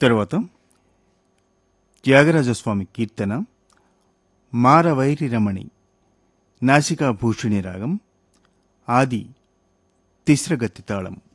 తర్వాత త్యాగరాజస్వామి కీర్తన మారవైరి రమణి నాసికాభూషిణి రాగం ఆది తిస్రగతి తాళం.